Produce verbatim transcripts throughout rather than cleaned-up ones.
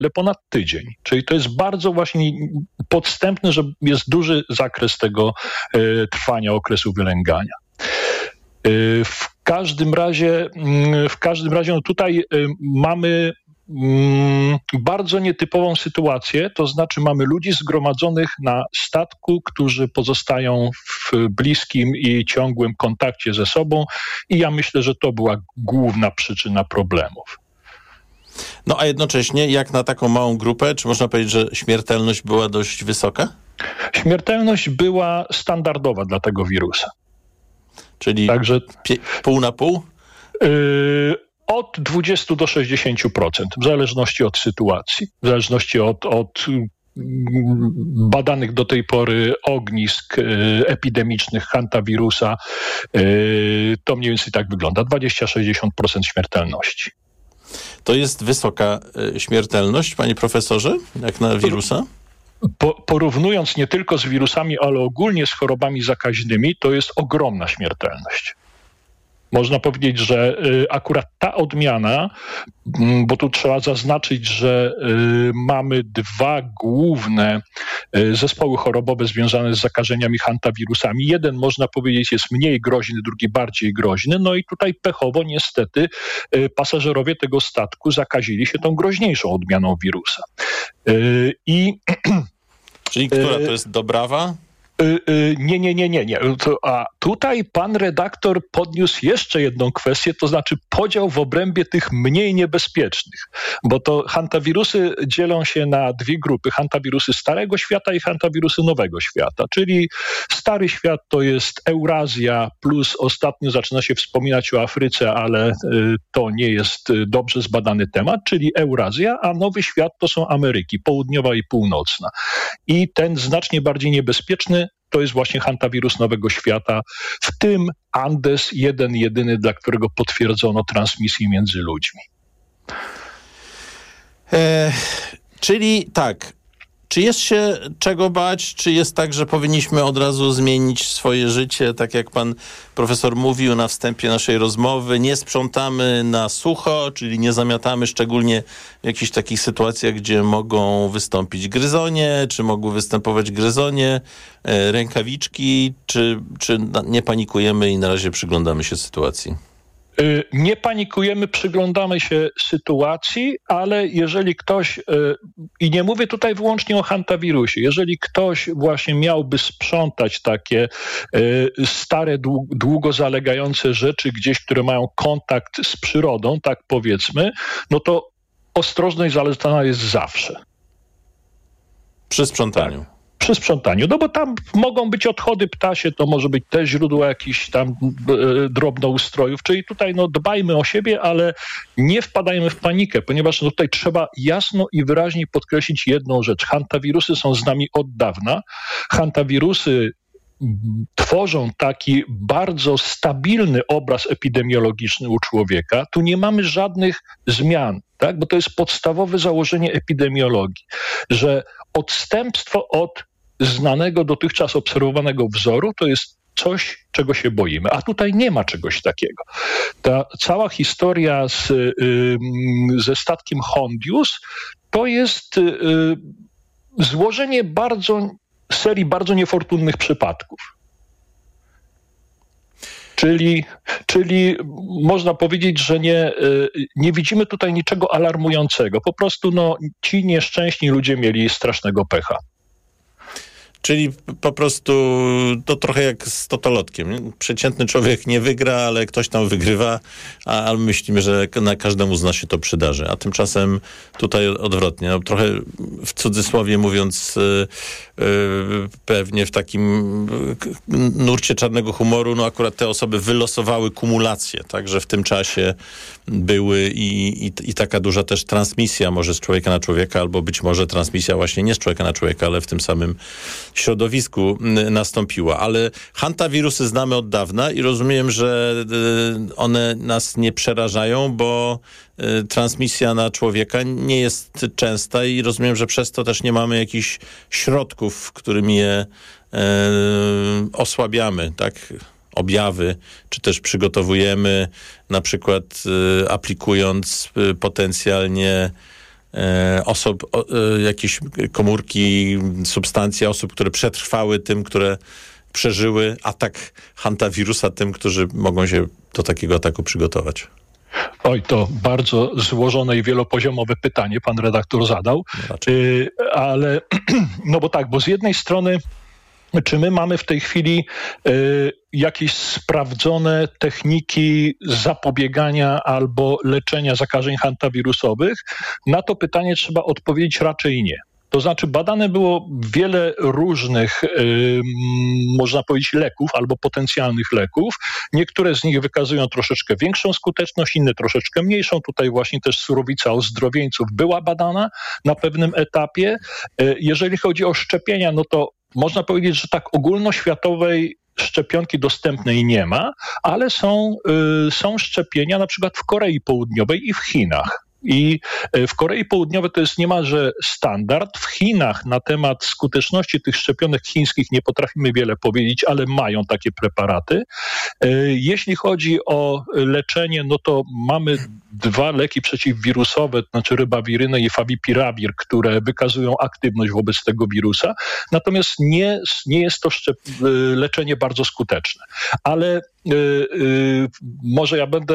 ale ponad tydzień. Czyli to jest bardzo właśnie podstępne, że jest duży zakres tego y, trwania okresu wylęgania. Y, w każdym razie, y, w każdym razie no tutaj y, mamy bardzo nietypową sytuację, to znaczy mamy ludzi zgromadzonych na statku, którzy pozostają w bliskim i ciągłym kontakcie ze sobą i ja myślę, że to była główna przyczyna problemów. No a jednocześnie jak na taką małą grupę, czy można powiedzieć, że śmiertelność była dość wysoka? Śmiertelność była standardowa dla tego wirusa. Czyli Także, pie- pół na pół? Yy, Od dwudziestu do sześćdziesięciu procent, w zależności od sytuacji, w zależności od, od badanych do tej pory ognisk epidemicznych hantawirusa, to mniej więcej tak wygląda, dwadzieścia do sześćdziesięciu procent śmiertelności. To jest wysoka śmiertelność, panie profesorze, jak na wirusa? Po, porównując nie tylko z wirusami, ale ogólnie z chorobami zakaźnymi, to jest ogromna śmiertelność. Można powiedzieć, że y, akurat ta odmiana, y, bo tu trzeba zaznaczyć, że y, mamy dwa główne y, zespoły chorobowe związane z zakażeniami hantawirusami. Jeden, można powiedzieć, jest mniej groźny, drugi bardziej groźny. No i tutaj pechowo niestety y, pasażerowie tego statku zakazili się tą groźniejszą odmianą wirusa. Y, i, Czyli która to jest Dobrawa? Nie, nie, nie, nie, nie. A tutaj pan redaktor podniósł jeszcze jedną kwestię, to znaczy podział w obrębie tych mniej niebezpiecznych, bo to hantawirusy dzielą się na dwie grupy, hantawirusy starego świata i hantawirusy nowego świata, czyli stary świat to jest Eurazja plus ostatnio zaczyna się wspominać o Afryce, ale to nie jest dobrze zbadany temat, czyli Eurazja, a nowy świat to są Ameryki, południowa i północna. I ten znacznie bardziej niebezpieczny to jest właśnie hantawirus nowego świata, w tym Andes, jeden, jedyny, dla którego potwierdzono transmisję między ludźmi. E, czyli tak, czy jest się czego bać, czy jest tak, że powinniśmy od razu zmienić swoje życie, tak jak pan profesor mówił na wstępie naszej rozmowy, nie sprzątamy na sucho, czyli nie zamiatamy szczególnie w jakichś takich sytuacjach, gdzie mogą wystąpić gryzonie, czy mogły występować gryzonie, e, rękawiczki, czy, czy nie panikujemy i na razie przyglądamy się sytuacji? Nie panikujemy, przyglądamy się sytuacji, ale jeżeli ktoś, i nie mówię tutaj wyłącznie o hantawirusie, jeżeli ktoś właśnie miałby sprzątać takie stare, długo zalegające rzeczy gdzieś, które mają kontakt z przyrodą, tak powiedzmy, no to ostrożność zalecana jest zawsze. Przy sprzątaniu. Tak. Przy sprzątaniu, no bo tam mogą być odchody ptasie, to może być też źródło jakichś tam e, drobnoustrojów, czyli tutaj no dbajmy o siebie, ale nie wpadajmy w panikę, ponieważ no, tutaj trzeba jasno i wyraźnie podkreślić jedną rzecz. Hantawirusy są z nami od dawna. Hantawirusy tworzą taki bardzo stabilny obraz epidemiologiczny u człowieka. Tu nie mamy żadnych zmian, tak? Bo to jest podstawowe założenie epidemiologii, że odstępstwo od znanego dotychczas obserwowanego wzoru to jest coś, czego się boimy. A tutaj nie ma czegoś takiego. Ta cała historia z, y, ze statkiem Hondius to jest y, złożenie bardzo serii bardzo niefortunnych przypadków. Czyli, czyli można powiedzieć, że nie, nie widzimy tutaj niczego alarmującego. Po prostu no, ci nieszczęśni ludzie mieli strasznego pecha. Czyli po prostu to trochę jak z totolotkiem. Nie? Przeciętny człowiek nie wygra, ale ktoś tam wygrywa, a, a myślimy, że na każdemu z nas się to przydarzy. A tymczasem tutaj odwrotnie. No, trochę w cudzysłowie mówiąc yy, yy, pewnie w takim nurcie czarnego humoru, no akurat te osoby wylosowały kumulację, tak, że w tym czasie były i, i, i taka duża też transmisja może z człowieka na człowieka, albo być może transmisja właśnie nie z człowieka na człowieka, ale w tym samym środowisku nastąpiła. Ale hantawirusy znamy od dawna i rozumiem, że one nas nie przerażają, bo transmisja na człowieka nie jest częsta i rozumiem, że przez to też nie mamy jakichś środków, którymi je e, osłabiamy, tak? Objawy, czy też przygotowujemy, na przykład y, aplikując y, potencjalnie e, osób, o, e, jakieś komórki, substancje osób, które przetrwały tym, które przeżyły atak hantawirusa tym, którzy mogą się do takiego ataku przygotować? Oj, to bardzo złożone i wielopoziomowe pytanie pan redaktor zadał, y, ale no bo tak, bo z jednej strony czy my mamy w tej chwili y, jakieś sprawdzone techniki zapobiegania albo leczenia zakażeń hantawirusowych? Na to pytanie trzeba odpowiedzieć raczej nie. To znaczy badane było wiele różnych, yy, można powiedzieć, leków albo potencjalnych leków. Niektóre z nich wykazują troszeczkę większą skuteczność, inne troszeczkę mniejszą. Tutaj właśnie też surowica ozdrowieńców była badana na pewnym etapie. Yy, jeżeli chodzi o szczepienia, no to można powiedzieć, że tak ogólnoświatowej szczepionki dostępnej nie ma, ale są, yy, są szczepienia na przykład w Korei Południowej i w Chinach. I w Korei Południowej to jest niemalże standard. W Chinach na temat skuteczności tych szczepionek chińskich nie potrafimy wiele powiedzieć, ale mają takie preparaty. Jeśli chodzi o leczenie, no to mamy dwa leki przeciwwirusowe, to znaczy rybawirynę i fawipiravir, które wykazują aktywność wobec tego wirusa. Natomiast nie, nie jest to szczep- leczenie bardzo skuteczne. Ale Yy, yy, może ja będę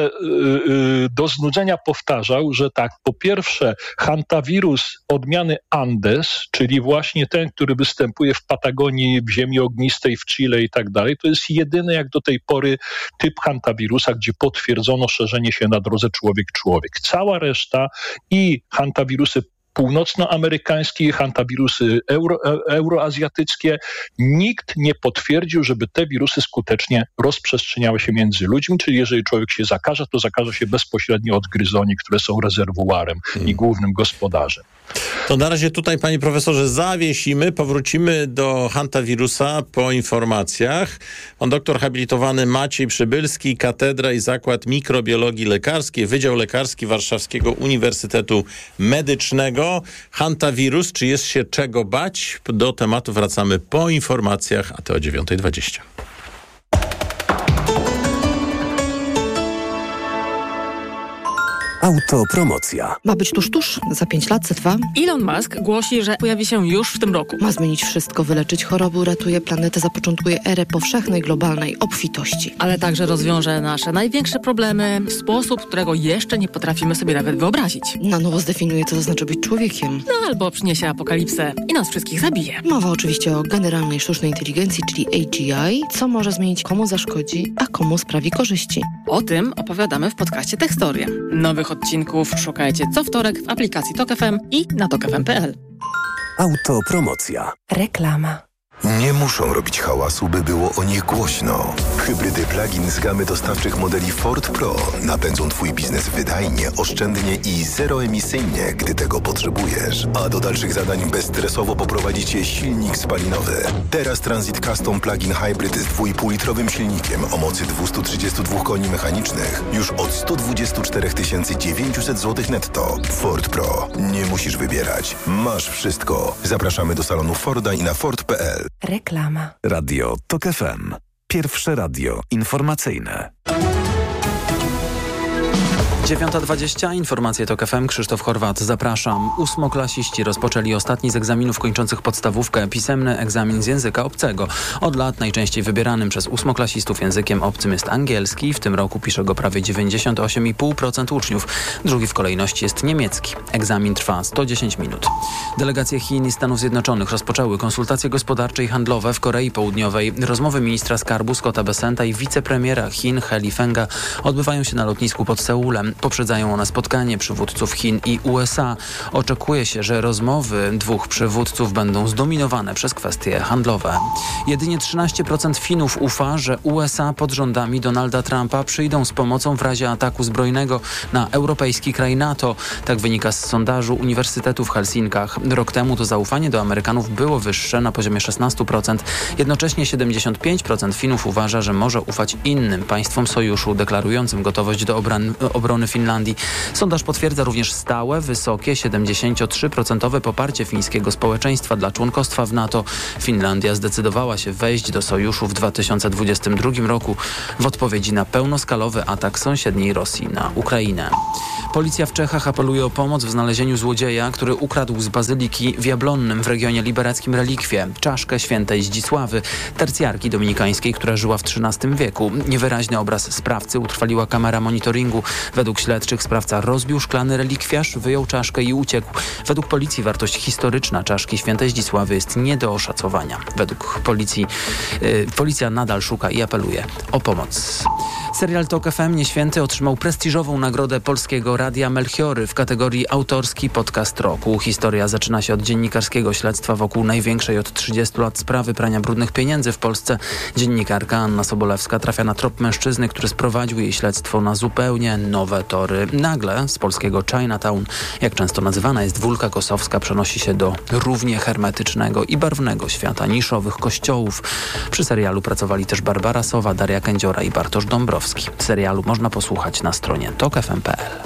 yy, do znudzenia powtarzał, że tak, po pierwsze hantawirus odmiany Andes, czyli właśnie ten, który występuje w Patagonii, w ziemi ognistej, w Chile i tak dalej, to jest jedyny jak do tej pory typ hantawirusa, gdzie potwierdzono szerzenie się na drodze człowiek-człowiek. Cała reszta i hantawirusy północnoamerykańskie, hantawirusy euro, euroazjatyckie. Nikt nie potwierdził, żeby te wirusy skutecznie rozprzestrzeniały się między ludźmi, czyli jeżeli człowiek się zakaże, to zakaże się bezpośrednio od gryzoni, które są rezerwuarem hmm. i głównym gospodarzem. To na razie tutaj, panie profesorze, zawiesimy, powrócimy do hantawirusa po informacjach. Pan doktor habilitowany Maciej Przybylski, Katedra i Zakład Mikrobiologii Lekarskiej, Wydział Lekarski Warszawskiego Uniwersytetu Medycznego. Hantawirus, czy jest się czego bać? Do tematu wracamy po informacjach, a to o dziewiąta dwadzieścia. Autopromocja. Ma być tuż, tuż, za pięć lat, za dwa. Elon Musk głosi, że pojawi się już w tym roku. Ma zmienić wszystko, wyleczyć choroby, uratuje planetę, zapoczątkuje erę powszechnej, globalnej obfitości. Ale także rozwiąże nasze największe problemy w sposób, którego jeszcze nie potrafimy sobie nawet wyobrazić. Na nowo zdefiniuje, co to znaczy być człowiekiem. No albo przyniesie apokalipsę i nas wszystkich zabije. Mowa oczywiście o generalnej sztucznej inteligencji, czyli A G I, co może zmienić, komu zaszkodzi, a komu sprawi korzyści. O tym opowiadamy w podcaście Techstoria. Nowych odcinków szukajcie co wtorek w aplikacji Tok F M i na tok f m kropka p l. Autopromocja. Reklama. Nie muszą robić hałasu, by było o nich głośno. Hybrydy plug-in z gamy dostawczych modeli Ford Pro napędzą Twój biznes wydajnie, oszczędnie i zeroemisyjnie, gdy tego potrzebujesz. A do dalszych zadań bezstresowo poprowadzi Cię silnik spalinowy. Teraz Transit Custom Plug-in Hybrid z dwa i pół litrowym silnikiem o mocy dwieście trzydzieści dwa koni mechanicznych już od sto dwadzieścia cztery tysiące dziewięćset złotych netto. Ford Pro. Nie musisz wybierać. Masz wszystko. Zapraszamy do salonu Forda i na Ford kropka p l. Reklama. Radio Tok F M. Pierwsze radio informacyjne. dziewiąta dwadzieścia, informacje Tok F M, Krzysztof Horwat, zapraszam. Ósmoklasiści rozpoczęli ostatni z egzaminów kończących podstawówkę, pisemny egzamin z języka obcego. Od lat najczęściej wybieranym przez ósmoklasistów językiem obcym jest angielski. W tym roku pisze go prawie dziewięćdziesiąt osiem i pół procent uczniów. Drugi w kolejności jest niemiecki. Egzamin trwa sto dziesięć minut. Delegacje Chin i Stanów Zjednoczonych rozpoczęły konsultacje gospodarcze i handlowe w Korei Południowej. Rozmowy ministra skarbu Scotta Bessenta i wicepremiera Chin He Lifenga odbywają się na lotnisku pod Seulem. Poprzedzają one spotkanie przywódców Chin i U S A. Oczekuje się, że rozmowy dwóch przywódców będą zdominowane przez kwestie handlowe. Jedynie trzynaście procent Finów ufa, że U S A pod rządami Donalda Trumpa przyjdą z pomocą w razie ataku zbrojnego na europejski kraj NATO. Tak wynika z sondażu Uniwersytetu w Helsinkach. Rok temu to zaufanie do Amerykanów było wyższe na poziomie szesnaście procent. Jednocześnie siedemdziesiąt pięć procent Finów uważa, że może ufać innym państwom sojuszu, deklarującym gotowość do obran- obrony obronny Finlandii. Sondaż potwierdza również stałe, wysokie, siedemdziesiąt trzy procent poparcie fińskiego społeczeństwa dla członkostwa w NATO. Finlandia zdecydowała się wejść do sojuszu w dwa tysiące dwudziestym drugim roku w odpowiedzi na pełnoskalowy atak sąsiedniej Rosji na Ukrainę. Policja w Czechach apeluje o pomoc w znalezieniu złodzieja, który ukradł z bazyliki w Jablonnym w regionie libereckim relikwie, czaszkę świętej Zdzisławy, tercjarki dominikańskiej, która żyła w trzynastym wieku. Niewyraźny obraz sprawcy utrwaliła kamera monitoringu. Według śledczych sprawca rozbił szklany relikwiarz, wyjął czaszkę i uciekł. Według policji wartość historyczna czaszki świętej Zdzisławy jest nie do oszacowania. Według policji yy, policja nadal szuka i apeluje o pomoc. Serial Tok F M Nieświęty otrzymał prestiżową nagrodę Polskiego Radia Melchiory w kategorii Autorski Podcast Roku. Historia zaczyna się od dziennikarskiego śledztwa wokół największej od trzydziestu lat sprawy prania brudnych pieniędzy w Polsce. Dziennikarka Anna Sobolewska trafia na trop mężczyzny, który sprowadził jej śledztwo na zupełnie nowe tory. Nagle z polskiego Chinatown, jak często nazywana jest Wólka Kosowska, przenosi się do równie hermetycznego i barwnego świata niszowych kościołów. Przy serialu pracowali też Barbara Sowa, Daria Kędziora i Bartosz Dąbrowski. Serialu można posłuchać na stronie tok f m kropka p l.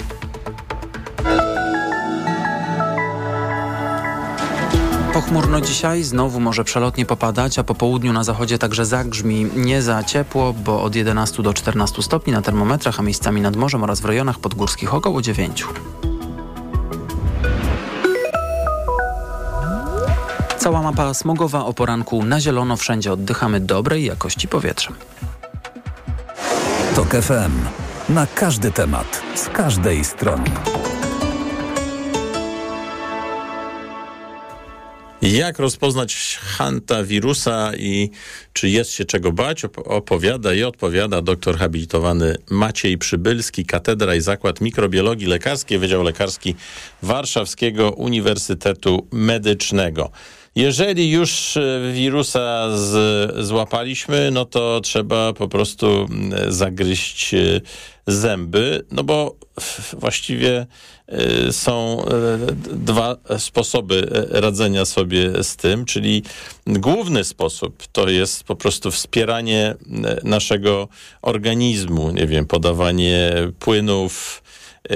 Pochmurno dzisiaj, znowu może przelotnie popadać, a po południu na zachodzie także zagrzmi. Nie za ciepło, bo od jedenastu do czternastu stopni na termometrach, a miejscami nad morzem oraz w rejonach podgórskich około dziewięciu. Cała mapa smogowa o poranku na zielono, wszędzie oddychamy dobrej jakości powietrza. Tok F M. Na każdy temat, z każdej strony. Jak rozpoznać hantawirusa i czy jest się czego bać, opowiada i odpowiada doktor habilitowany Maciej Przybylski, Katedra i Zakład Mikrobiologii Lekarskiej, Wydział Lekarski Warszawskiego Uniwersytetu Medycznego. Jeżeli już wirusa z, złapaliśmy, no to trzeba po prostu zagryźć zęby, no bo właściwie są dwa sposoby radzenia sobie z tym, czyli główny sposób to jest po prostu wspieranie naszego organizmu, nie wiem, podawanie płynów, Yy,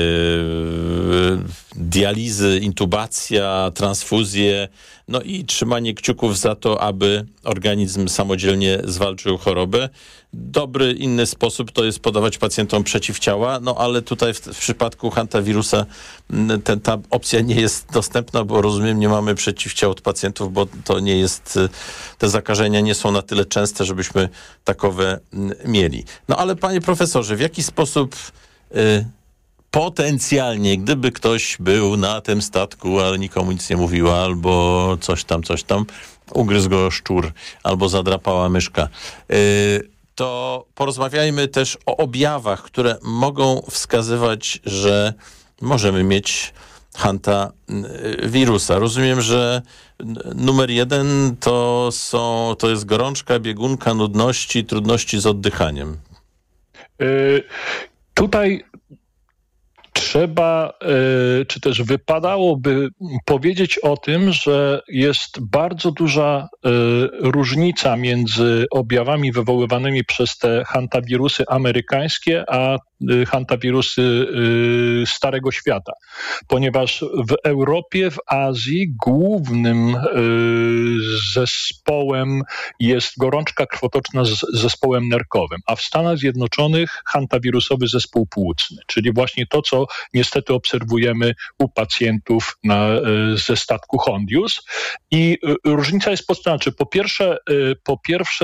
dializy, intubacja, transfuzje, no i trzymanie kciuków za to, aby organizm samodzielnie zwalczył chorobę. Dobry inny sposób to jest podawać pacjentom przeciwciała, no ale tutaj w, w przypadku hantawirusa ten, ta opcja nie jest dostępna, bo rozumiem, nie mamy przeciwciał od pacjentów, bo to nie jest, te zakażenia nie są na tyle częste, żebyśmy takowe mieli. No ale panie profesorze, w jaki sposób yy, potencjalnie, gdyby ktoś był na tym statku, ale nikomu nic nie mówił, albo coś tam, coś tam, ugryzł go szczur, albo zadrapała myszka, yy, to porozmawiajmy też o objawach, które mogą wskazywać, że możemy mieć hantawirusa. Rozumiem, że numer jeden to są, to jest gorączka, biegunka, nudności, trudności z oddychaniem. Yy, tutaj trzeba, czy też wypadałoby powiedzieć o tym, że jest bardzo duża różnica między objawami wywoływanymi przez te hantawirusy amerykańskie, a hantawirusy Starego Świata. Ponieważ w Europie, w Azji głównym zespołem jest gorączka krwotoczna z zespołem nerkowym, a w Stanach Zjednoczonych hantawirusowy zespół płucny, czyli właśnie to, co niestety obserwujemy u pacjentów na, ze statku Hondius. I różnica jest po, znaczy, po pierwsze, po pierwsze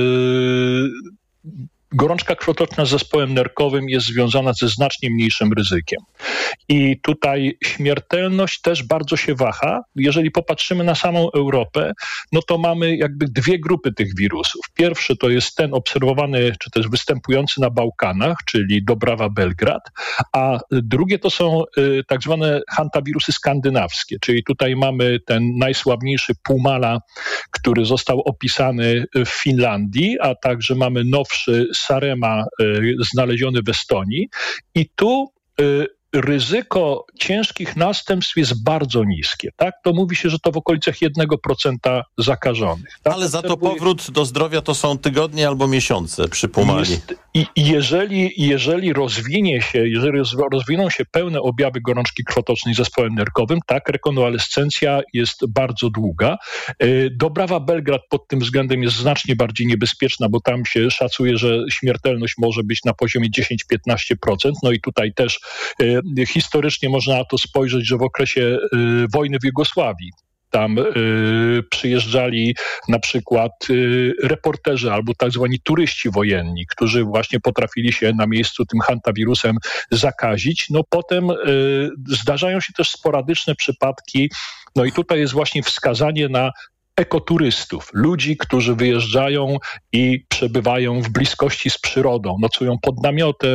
gorączka krwotoczna z zespołem nerkowym jest związana ze znacznie mniejszym ryzykiem. I tutaj śmiertelność też bardzo się waha. Jeżeli popatrzymy na samą Europę, no to mamy jakby dwie grupy tych wirusów. Pierwszy to jest ten obserwowany, czy też występujący na Bałkanach, czyli Dobrawa, Belgrad, a drugie to są y, tak zwane hantawirusy skandynawskie, czyli tutaj mamy ten najsławniejszy Pumala, który został opisany w Finlandii, a także mamy nowszy Sarema y, znaleziony w Estonii. I tu y, ryzyko ciężkich następstw jest bardzo niskie. Tak? To mówi się, że to w okolicach jednego procenta zakażonych. Tak? Ale za to powrót do zdrowia to są tygodnie albo miesiące przy pumali. Jest, i, i jeżeli, jeżeli rozwinie się, jeżeli rozwiną się pełne objawy gorączki krwotocznej z zespołem nerkowym, tak, rekonwalescencja jest bardzo długa. Dobrawa Belgrad pod tym względem jest znacznie bardziej niebezpieczna, bo tam się szacuje, że śmiertelność może być na poziomie dziesięć do piętnastu procent. No i tutaj też y, historycznie można na to spojrzeć, że w okresie y, wojny w Jugosławii tam y, przyjeżdżali na przykład y, reporterzy albo tak zwani turyści wojenni, którzy właśnie potrafili się na miejscu tym hantawirusem zakazić. No potem y, zdarzają się też sporadyczne przypadki, no i tutaj jest właśnie wskazanie na ekoturystów, ludzi, którzy wyjeżdżają i przebywają w bliskości z przyrodą, nocują pod namiotem,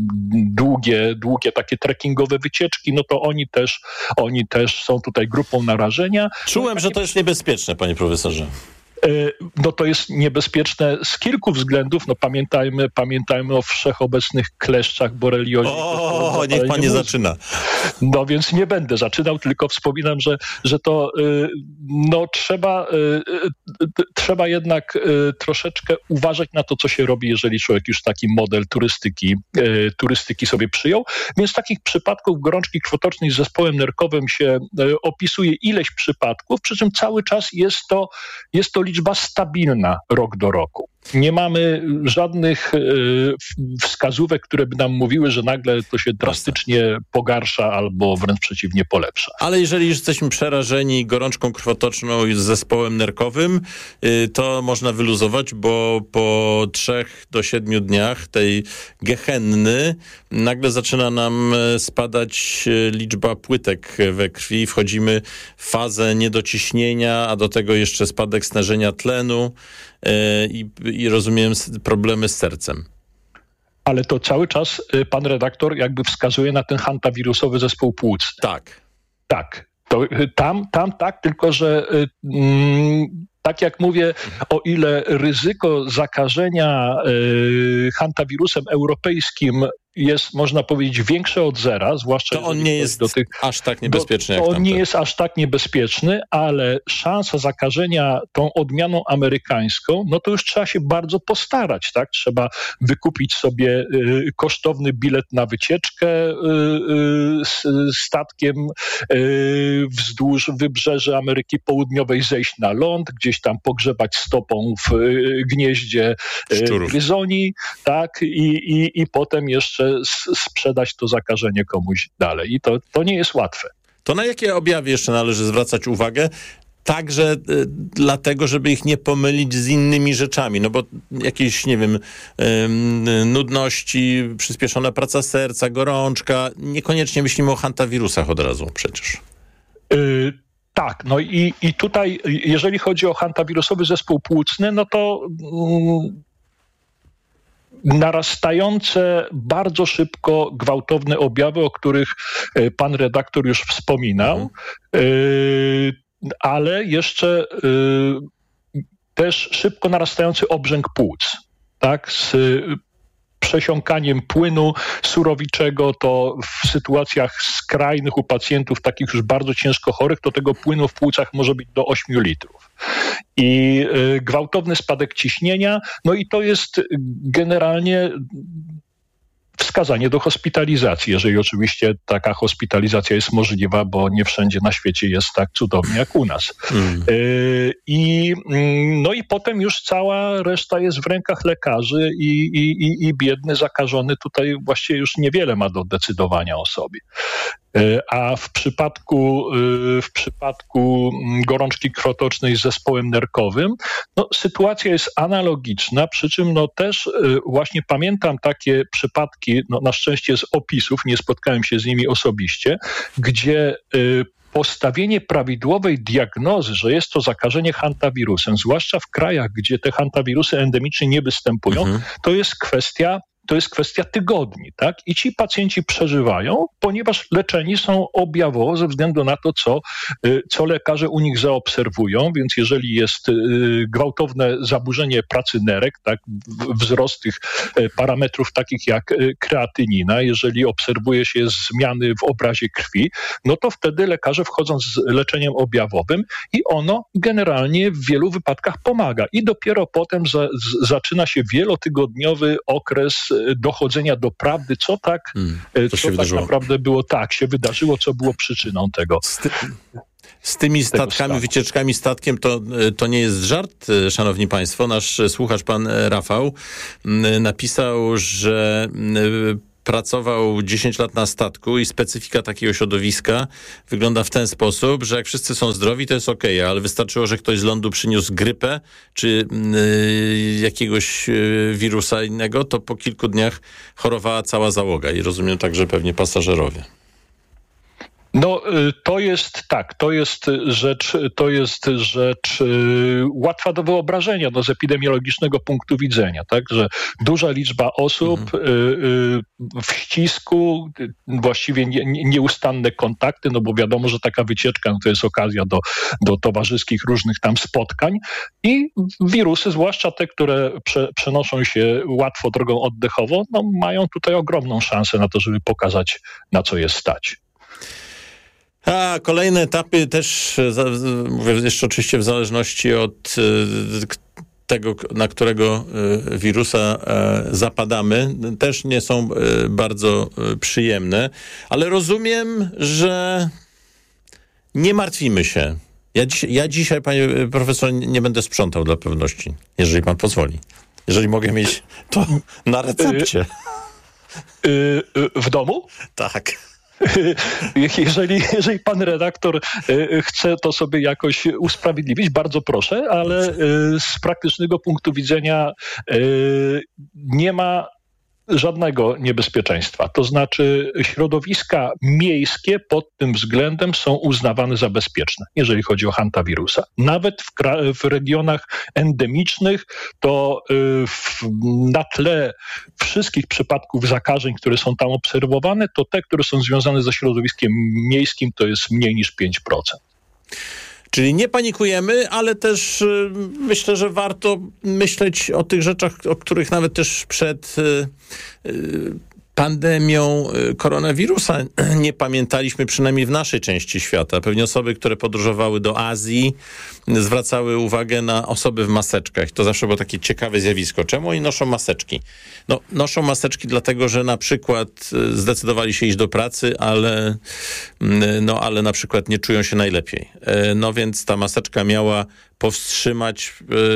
długie, długie takie trekkingowe wycieczki, no to oni też, oni też są tutaj grupą narażenia. Czułem, no, że to jest niebezpieczne, panie profesorze. No to jest niebezpieczne z kilku względów. No pamiętajmy, pamiętajmy o wszechobecnych kleszczach, boreliozie. O, niech pan nie zaczyna. No więc nie będę zaczynał, tylko wspominam, że, że to no trzeba, trzeba jednak troszeczkę uważać na to, co się robi, jeżeli człowiek już taki model turystyki, turystyki sobie przyjął. Więc takich przypadków gorączki krwotocznej z zespołem nerkowym się opisuje ileś przypadków, przy czym cały czas jest to, jest to liczba stabilna rok do roku. Nie mamy żadnych y, wskazówek, które by nam mówiły, że nagle to się drastycznie pogarsza albo wręcz przeciwnie polepsza. Ale jeżeli już jesteśmy przerażeni gorączką krwotoczną z zespołem nerkowym, y, to można wyluzować, bo po trzech do siedmiu dniach tej gehenny nagle zaczyna nam spadać liczba płytek we krwi. Wchodzimy w fazę niedociśnienia, a do tego jeszcze spadek stężenia tlenu y, i i rozumiem problemy z sercem. Ale to cały czas pan redaktor jakby wskazuje na ten hantawirusowy zespół płuc. Tak. Tak. To, tam, tam tak, tylko że mm, tak jak mówię, o ile ryzyko zakażenia y, hantawirusem europejskim jest, można powiedzieć, większe od zera, zwłaszcza to on nie jest do tych, aż tak niebezpieczny. Do, jak on tamte. nie jest aż tak niebezpieczny, ale szansa zakażenia tą odmianą amerykańską, no to już trzeba się bardzo postarać, tak? Trzeba wykupić sobie y, kosztowny bilet na wycieczkę y, y, z statkiem y, wzdłuż wybrzeży Ameryki Południowej, zejść na ląd, gdzieś tam pogrzebać stopą w y, gnieździe y, gryzoni, tak? I, i, i potem jeszcze sprzedać to zakażenie komuś dalej. I to, to nie jest łatwe. To na jakie objawy jeszcze należy zwracać uwagę? Także y, dlatego, żeby ich nie pomylić z innymi rzeczami. No bo jakieś, nie wiem, y, nudności, przyspieszona praca serca, gorączka. Niekoniecznie myślimy o hantawirusach od razu przecież. Y- Tak, no i, i tutaj, jeżeli chodzi o hantawirusowy zespół płucny, no to mm, narastające bardzo szybko gwałtowne objawy, o których pan redaktor już wspominał, mhm. y, ale jeszcze y, też szybko narastający obrzęk płuc, tak, z przesiąkaniem płynu surowiczego, to w sytuacjach skrajnych u pacjentów takich już bardzo ciężko chorych, to tego płynu w płucach może być do ośmiu litrów. I y, gwałtowny spadek ciśnienia, no i to jest generalnie wskazanie do hospitalizacji, jeżeli oczywiście taka hospitalizacja jest możliwa, bo nie wszędzie na świecie jest tak cudownie jak u nas. Mm. Y, i, no i potem już cała reszta jest w rękach lekarzy i, i, i, i biedny zakażony tutaj właściwie już niewiele ma do decydowania o sobie. A w przypadku, w przypadku gorączki krwotocznej z zespołem nerkowym, no, sytuacja jest analogiczna, przy czym no, też właśnie pamiętam takie przypadki, no, na szczęście z opisów, nie spotkałem się z nimi osobiście, gdzie postawienie prawidłowej diagnozy, że jest to zakażenie hantawirusem, zwłaszcza w krajach, gdzie te hantawirusy endemicznie nie występują, mhm. to jest kwestia to jest kwestia tygodni, tak? I ci pacjenci przeżywają, ponieważ leczeni są objawowo ze względu na to, co, co lekarze u nich zaobserwują, więc jeżeli jest gwałtowne zaburzenie pracy nerek, tak, wzrost tych parametrów takich jak kreatynina, jeżeli obserwuje się zmiany w obrazie krwi, no to wtedy lekarze wchodzą z leczeniem objawowym i ono generalnie w wielu wypadkach pomaga. I dopiero potem za, z, zaczyna się wielotygodniowy okres dochodzenia do prawdy, co tak, hmm, co tak naprawdę było tak, się wydarzyło, co było przyczyną tego. Z, ty, z tymi statkami, wycieczkami statkiem to, to nie jest żart, szanowni państwo. Nasz słuchacz, pan Rafał, napisał, że pracował dziesięć lat na statku i specyfika takiego środowiska wygląda w ten sposób, że jak wszyscy są zdrowi, to jest okej, okay, ale wystarczyło, że ktoś z lądu przyniósł grypę czy yy, jakiegoś yy, wirusa innego, to po kilku dniach chorowała cała załoga i rozumiem także pewnie pasażerowie. No to jest tak, to jest rzecz, to jest rzecz y, łatwa do wyobrażenia no, z epidemiologicznego punktu widzenia, tak, że duża liczba osób mhm. y, y, w ścisku, y, właściwie nie, nie, nieustanne kontakty, no bo wiadomo, że taka wycieczka no, to jest okazja do, do towarzyskich różnych tam spotkań i wirusy, zwłaszcza te, które prze, przenoszą się łatwo drogą oddechową, no mają tutaj ogromną szansę na to, żeby pokazać, na co jest stać. A kolejne etapy też, mówię jeszcze oczywiście w zależności od tego, na którego wirusa zapadamy, też nie są bardzo przyjemne, ale rozumiem, że nie martwimy się. Ja, dziś, ja dzisiaj, panie profesor, nie będę sprzątał dla pewności, jeżeli pan pozwoli. Jeżeli mogę mieć to na recepcie. W domu? Tak. Jeżeli, jeżeli pan redaktor chce to sobie jakoś usprawiedliwić, bardzo proszę, ale z praktycznego punktu widzenia nie ma żadnego niebezpieczeństwa. To znaczy środowiska miejskie pod tym względem są uznawane za bezpieczne, jeżeli chodzi o hantawirusa. Nawet w, kra- w regionach endemicznych to y, w, na tle wszystkich przypadków zakażeń, które są tam obserwowane, to te, które są związane ze środowiskiem miejskim, to jest mniej niż pięć procent. Czyli nie panikujemy, ale też y, myślę, że warto myśleć o tych rzeczach, o których nawet też przed y, y, pandemią y, koronawirusa nie pamiętaliśmy, przynajmniej w naszej części świata. Pewnie osoby, które podróżowały do Azji, zwracały uwagę na osoby w maseczkach. To zawsze było takie ciekawe zjawisko. Czemu oni noszą maseczki? No, noszą maseczki dlatego, że na przykład zdecydowali się iść do pracy, ale, no, ale na przykład nie czują się najlepiej. No więc ta maseczka miała powstrzymać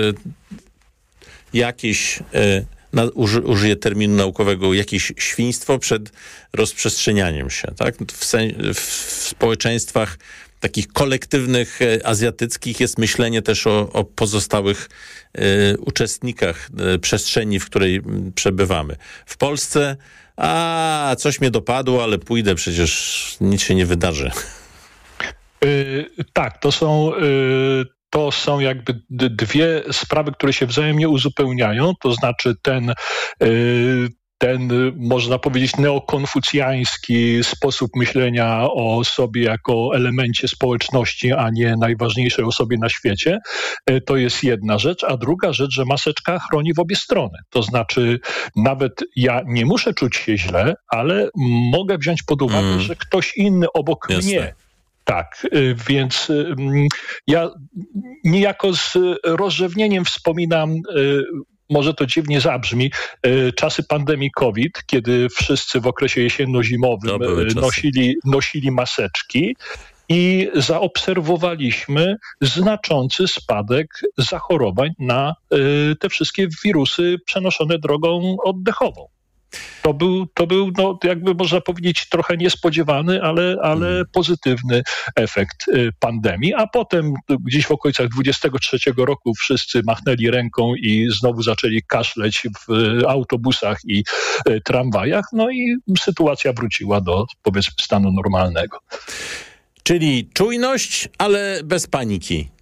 jakieś, na, uży, użyję terminu naukowego, jakieś świństwo przed rozprzestrzenianiem się. Tak? W, sen, w społeczeństwach takich kolektywnych azjatyckich jest myślenie też o, o pozostałych y, uczestnikach y, przestrzeni, w której przebywamy. W Polsce, a coś mnie dopadło, ale pójdę, przecież nic się nie wydarzy. Yy, tak, to są... Yy... To są jakby dwie sprawy, które się wzajemnie uzupełniają, to znaczy ten, ten można powiedzieć neokonfucjański sposób myślenia o sobie jako elemencie społeczności, a nie najważniejszej osobie na świecie. To jest jedna rzecz, a druga rzecz, że maseczka chroni w obie strony. To znaczy nawet ja nie muszę czuć się źle, ale mogę wziąć pod uwagę, mm. że ktoś inny obok Jasne. mnie Tak, więc ja niejako z rozrzewnieniem wspominam, może to dziwnie zabrzmi, czasy pandemii COVID, kiedy wszyscy w okresie jesienno-zimowym nosili, nosili maseczki i zaobserwowaliśmy znaczący spadek zachorowań na te wszystkie wirusy przenoszone drogą oddechową. To był, to był no, jakby można powiedzieć trochę niespodziewany, ale, ale pozytywny efekt pandemii, a potem gdzieś w okolicach dwudziestego trzeciego roku wszyscy machnęli ręką i znowu zaczęli kaszleć w autobusach i tramwajach, no i sytuacja wróciła do, powiedzmy, stanu normalnego. Czyli czujność, ale bez paniki.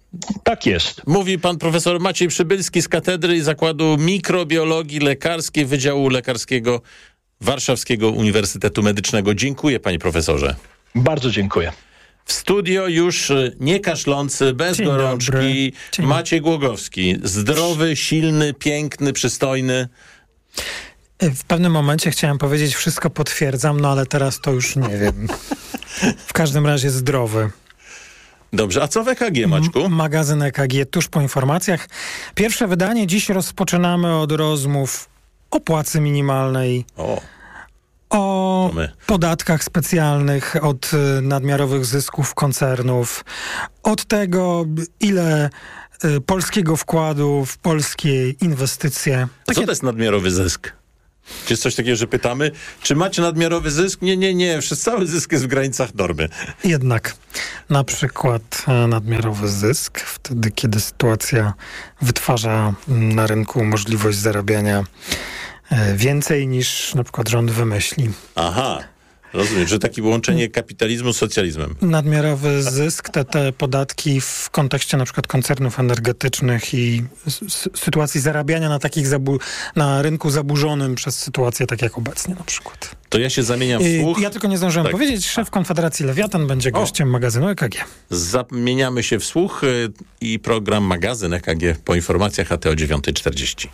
Tak jest. Mówi pan profesor Maciej Przybylski z Katedry Zakładu Mikrobiologii Lekarskiej Wydziału Lekarskiego Warszawskiego Uniwersytetu Medycznego. Dziękuję, panie profesorze. Bardzo dziękuję. W studio już nie kaszlący, bez Dzień gorączki, Dzień Maciej Głogowski. Zdrowy, silny, piękny, przystojny. W pewnym momencie chciałem powiedzieć, wszystko potwierdzam, no ale teraz to już nie wiem. W każdym razie zdrowy. Dobrze, a co w E K G, Maćku? M- magazyn E K G tuż po informacjach. Pierwsze wydanie. Dziś rozpoczynamy od rozmów o płacy minimalnej, O, o my. podatkach specjalnych od y, nadmiarowych zysków koncernów, od tego, ile y, polskiego wkładu w polskie inwestycje. A co to jest nadmiarowy zysk? Czy jest coś takiego, że pytamy, czy macie nadmiarowy zysk? Nie, nie, nie, wszystko, cały zysk jest w granicach normy. Jednak na przykład e, nadmiarowy zysk, wtedy kiedy sytuacja wytwarza m, na rynku możliwość zarabiania e, więcej niż na przykład rząd wymyśli. Aha, rozumiem, że takie łączenie kapitalizmu z socjalizmem. Nadmiarowy zysk, te, te podatki w kontekście na przykład koncernów energetycznych i s- sytuacji zarabiania na takich zabu- na rynku zaburzonym przez sytuację tak jak obecnie na przykład. To ja się zamieniam w I słuch. ja tylko nie zdążyłem Tak. powiedzieć, szef Konfederacji Lewiatan będzie gościem magazynu E K G. Zamieniamy się w słuch y, i program Magazyn E K G po informacjach, a te o dziewiąta czterdzieści.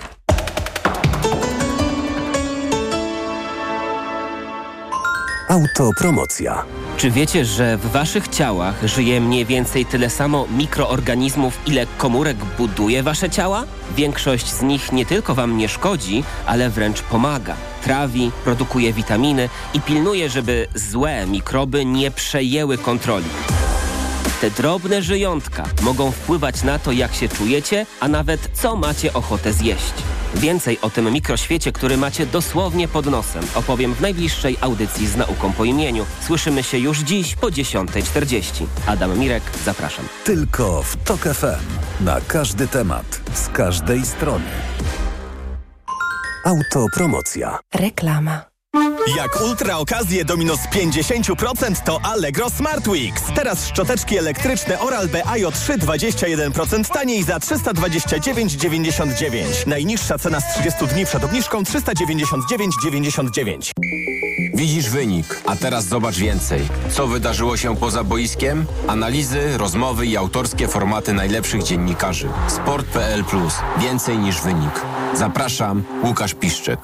Autopromocja. Czy wiecie, że w waszych ciałach żyje mniej więcej tyle samo mikroorganizmów, ile komórek buduje wasze ciała? Większość z nich nie tylko wam nie szkodzi, ale wręcz pomaga. Trawi, produkuje witaminy i pilnuje, żeby złe mikroby nie przejęły kontroli. Te drobne żyjątka mogą wpływać na to, jak się czujecie, a nawet co macie ochotę zjeść. Więcej o tym mikroświecie, który macie dosłownie pod nosem, opowiem w najbliższej audycji z nauką po imieniu. Słyszymy się już dziś po dziesiąta czterdzieści. Adam Mirek, zapraszam. Tylko w Tok F M. Na każdy temat, z każdej strony. Autopromocja. Reklama. Jak ultra okazje do minus pięćdziesiąt procent to Allegro Smart Weeks. Teraz szczoteczki elektryczne Oral-B I O trzy dwadzieścia jeden procent taniej za trzysta dwadzieścia dziewięć dziewięćdziesiąt dziewięć. Najniższa cena z trzydziestu dni przed obniżką trzysta dziewięćdziesiąt dziewięć dziewięćdziesiąt dziewięć. Widzisz wynik, a teraz zobacz więcej. Co wydarzyło się poza boiskiem? Analizy, rozmowy i autorskie formaty najlepszych dziennikarzy. sport kropka p l plus. Więcej niż wynik. Zapraszam, Łukasz Piszczek.